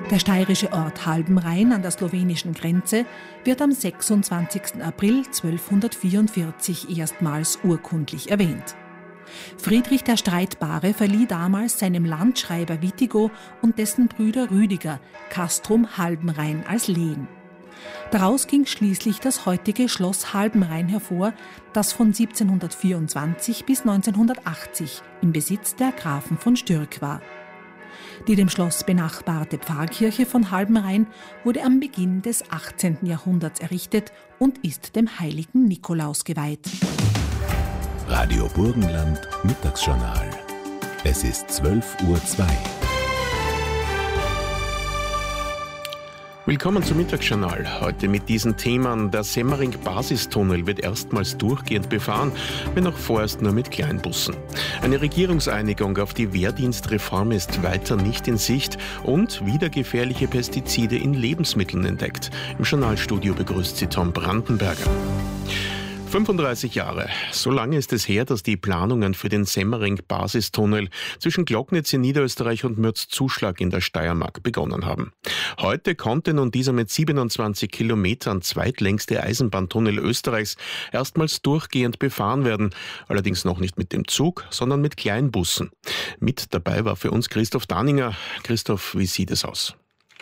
Der steirische Ort Halbenrhein an der slowenischen Grenze wird am 26. April 1244 erstmals urkundlich erwähnt. Friedrich der Streitbare verlieh damals seinem Landschreiber Wittigo und dessen Brüder Rüdiger Castrum Halbenrhein als Lehen. Daraus ging schließlich das heutige Schloss Halbenrhein hervor, das von 1724 bis 1980 im Besitz der Grafen von Stürk war. Die dem Schloss benachbarte Pfarrkirche von Halbenrhein wurde am Beginn des 18. Jahrhunderts errichtet und ist dem heiligen Nikolaus geweiht. Radio Burgenland Mittagsjournal. Es ist 12:02 Uhr. Willkommen zum Mittagsjournal. Heute mit diesen Themen. Der Semmering-Basistunnel wird erstmals durchgehend befahren, wenn auch vorerst nur mit Kleinbussen. Eine Regierungseinigung auf die Wehrdienstreform ist weiter nicht in Sicht und wieder gefährliche Pestizide in Lebensmitteln entdeckt. Im Journalstudio begrüßt sie Tom Brandenberger. 35 Jahre. So lange ist es her, dass die Planungen für den Semmering-Basistunnel zwischen Glocknitz in Niederösterreich und Mürzzuschlag in der Steiermark begonnen haben. Heute konnte nun dieser mit 27 Kilometern zweitlängste Eisenbahntunnel Österreichs erstmals durchgehend befahren werden. Allerdings noch nicht mit dem Zug, sondern mit Kleinbussen. Mit dabei war für uns Christoph Danninger. Christoph, wie sieht es aus?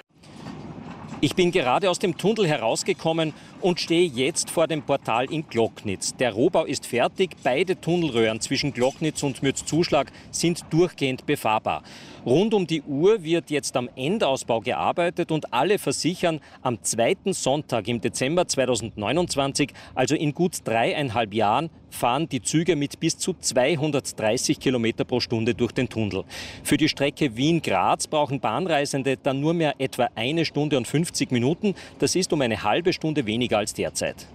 Ich bin gerade aus dem Tunnel herausgekommen und stehe jetzt vor dem Portal in Glocknitz. Der Rohbau ist fertig. Beide Tunnelröhren zwischen Glocknitz und Mürzzuschlag sind durchgehend befahrbar. Rund um die Uhr wird jetzt am Endausbau gearbeitet und alle versichern, am zweiten Sonntag im Dezember 2029, also in gut 3,5 Jahren, fahren die Züge mit bis zu 230 Kilometer pro Stunde durch den Tunnel. Für die Strecke Wien-Graz brauchen Bahnreisende dann nur mehr etwa 1 Stunde und 50 Minuten. Das ist um eine halbe Stunde weniger als derzeit.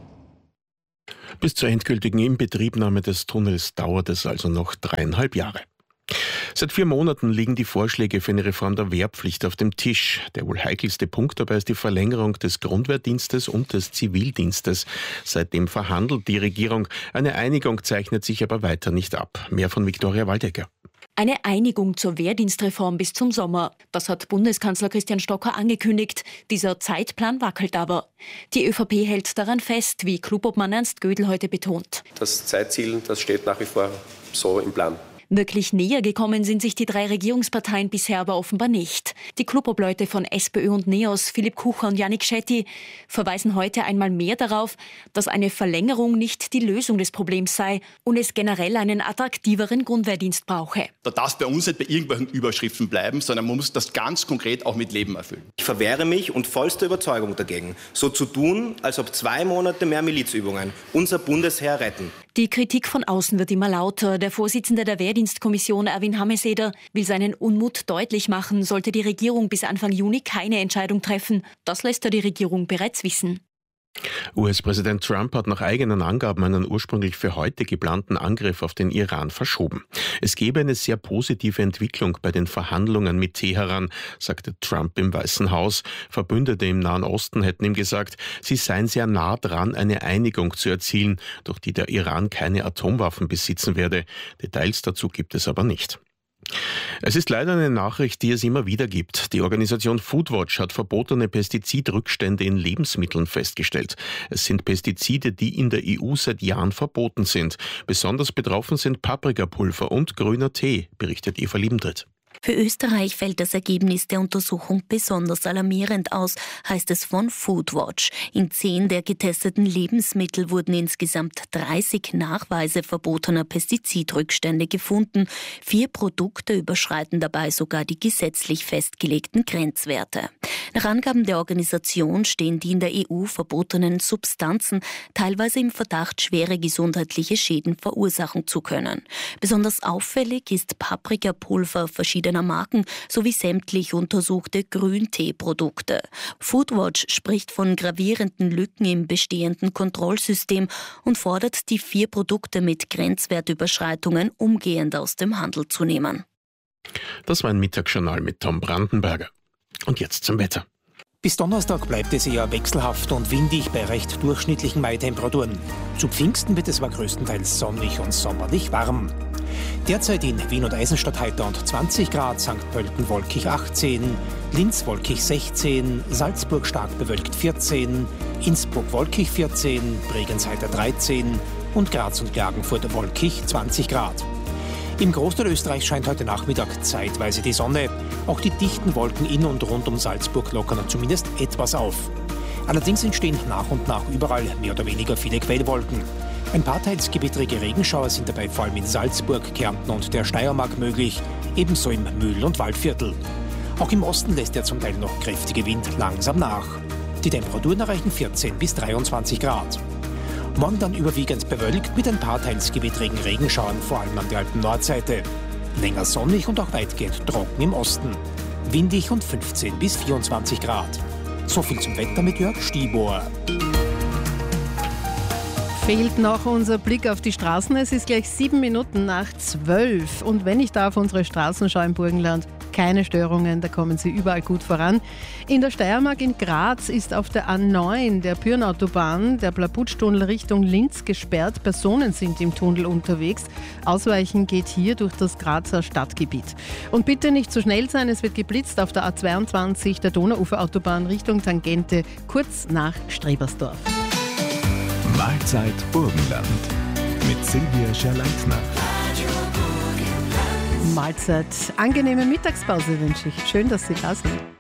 Bis zur endgültigen Inbetriebnahme des Tunnels dauert es also noch 3,5 Jahre. Seit 4 Monaten liegen die Vorschläge für eine Reform der Wehrpflicht auf dem Tisch. Der wohl heikelste Punkt dabei ist die Verlängerung des Grundwehrdienstes und des Zivildienstes. Seitdem verhandelt die Regierung. Eine Einigung zeichnet sich aber weiter nicht ab. Mehr von Viktoria Waldecker. Eine Einigung zur Wehrdienstreform bis zum Sommer. Das hat Bundeskanzler Christian Stocker angekündigt. Dieser Zeitplan wackelt aber. Die ÖVP hält daran fest, wie Klubobmann Ernst Gödel heute betont. Das Zeitziel, das steht nach wie vor so im Plan. Wirklich näher gekommen sind sich die 3 Regierungsparteien bisher aber offenbar nicht. Die Klubobleute von SPÖ und NEOS, Philipp Kucher und Jannik Shetty, verweisen heute einmal mehr darauf, dass eine Verlängerung nicht die Lösung des Problems sei und es generell einen attraktiveren Grundwehrdienst brauche. Da darf es bei uns nicht bei irgendwelchen Überschriften bleiben, sondern man muss das ganz konkret auch mit Leben erfüllen. Ich verwehre mich und vollster Überzeugung dagegen, so zu tun, als ob 2 Monate mehr Milizübungen unser Bundesheer retten. Die Kritik von außen wird immer lauter. Der Vorsitzende der Wehrdienstkommission, Erwin Hameseder, will seinen Unmut deutlich machen, sollte die Regierung bis Anfang Juni keine Entscheidung treffen. Das lässt er die Regierung bereits wissen. US-Präsident Trump hat nach eigenen Angaben einen ursprünglich für heute geplanten Angriff auf den Iran verschoben. Es gebe eine sehr positive Entwicklung bei den Verhandlungen mit Teheran, sagte Trump im Weißen Haus. Verbündete im Nahen Osten hätten ihm gesagt, sie seien sehr nah dran, eine Einigung zu erzielen, durch die der Iran keine Atomwaffen besitzen werde. Details dazu gibt es aber nicht. Es ist leider eine Nachricht, die es immer wieder gibt. Die Organisation Foodwatch hat verbotene Pestizidrückstände in Lebensmitteln festgestellt. Es sind Pestizide, die in der EU seit Jahren verboten sind. Besonders betroffen sind Paprikapulver und grüner Tee, berichtet Eva Liebentritt. Für Österreich fällt das Ergebnis der Untersuchung besonders alarmierend aus, heißt es von Foodwatch. In 10 der getesteten Lebensmittel wurden insgesamt 30 Nachweise verbotener Pestizidrückstände gefunden. 4 Produkte überschreiten dabei sogar die gesetzlich festgelegten Grenzwerte. Nach Angaben der Organisation stehen die in der EU verbotenen Substanzen teilweise im Verdacht, schwere gesundheitliche Schäden verursachen zu können. Besonders auffällig ist Paprikapulver verschiedener Marken sowie sämtlich untersuchte Grünteeprodukte. Foodwatch spricht von gravierenden Lücken im bestehenden Kontrollsystem und fordert, die 4 Produkte mit Grenzwertüberschreitungen umgehend aus dem Handel zu nehmen. Das war ein Mittagsjournal mit Tom Brandenberger. Und jetzt zum Wetter. Bis Donnerstag bleibt es eher wechselhaft und windig bei recht durchschnittlichen Mai-Temperaturen. Zu Pfingsten wird es aber größtenteils sonnig und sommerlich warm. Derzeit in Wien und Eisenstadt heiter und 20 Grad, St. Pölten wolkig 18, Linz wolkig 16, Salzburg stark bewölkt 14, Innsbruck wolkig 14, Bregenz heiter 13 und Graz und Klagenfurt wolkig 20 Grad. Im Großteil Österreichs scheint heute Nachmittag zeitweise die Sonne. Auch die dichten Wolken in und rund um Salzburg lockern zumindest etwas auf. Allerdings entstehen nach und nach überall mehr oder weniger viele Quellwolken. Ein paar teils gewittrige Regenschauer sind dabei vor allem in Salzburg, Kärnten und der Steiermark möglich, ebenso im Mühl- und Waldviertel. Auch im Osten lässt der zum Teil noch kräftige Wind langsam nach. Die Temperaturen erreichen 14 bis 23 Grad. Morgen dann überwiegend bewölkt mit ein paar teils gewittrigen Regenschauern, vor allem an der Alpen-Nordseite. Länger sonnig und auch weitgehend trocken im Osten. Windig und 15 bis 24 Grad. So viel zum Wetter mit Jörg Stiebohr. Fehlt noch unser Blick auf die Straßen. Es ist gleich 7 Minuten nach 12. Und wenn ich da auf unsere Straßen schaue im Burgenland, keine Störungen, da kommen sie überall gut voran. In der Steiermark in Graz ist auf der A9, der Pyrnautobahn, der Blabutsch-Tunnel Richtung Linz gesperrt. Personen sind im Tunnel unterwegs. Ausweichen geht hier durch das Grazer Stadtgebiet. Und bitte nicht zu schnell sein, es wird geblitzt auf der A22, der Donauuferautobahn Richtung Tangente, kurz nach Strebersdorf. Mahlzeit Burgenland mit Silvia Scherleitner. Mahlzeit. Angenehme Mittagspause wünsche ich. Schön, dass Sie da sind.